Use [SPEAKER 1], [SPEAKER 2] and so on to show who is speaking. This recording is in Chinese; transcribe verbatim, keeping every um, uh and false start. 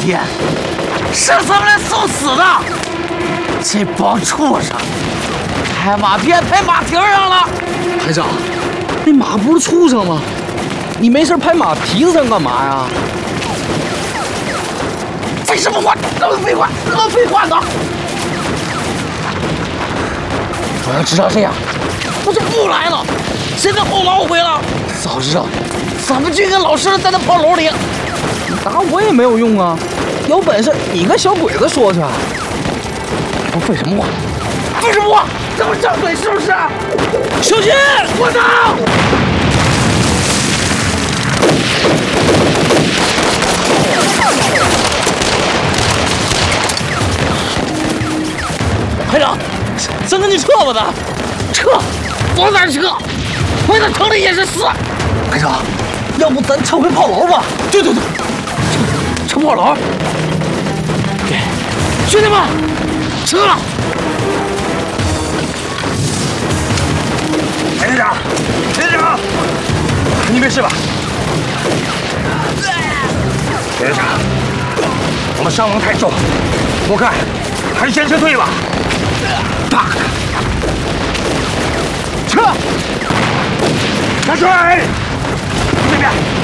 [SPEAKER 1] 天，是咱们来送死的！这帮畜生，拍马鞭拍马蹄上了！
[SPEAKER 2] 排长，那马不是畜生吗？你没事拍马蹄子上干嘛呀？
[SPEAKER 1] 废什么话？那么废话，那么废话呢？我要知道这样，我就不来了。现在后老悔了。早知道，咱们就跟老实的在那炮楼里。
[SPEAKER 2] 打我也没有用啊！有本事你跟小鬼子说去。
[SPEAKER 1] 我废什么话？废什么话？这不张嘴是不是？
[SPEAKER 2] 小心！
[SPEAKER 1] 我操！排长，咱赶紧撤吧，咱撤，往哪儿撤？回到城里也是死。
[SPEAKER 2] 排长，要不咱撤回炮楼吧？
[SPEAKER 1] 对对对，撤炮楼。对，兄弟们，撤！
[SPEAKER 3] 排队长，排队长，你没事吧？排队长，我们伤亡太重，我看还是先撤退吧。大哥，撤！大帅，这边。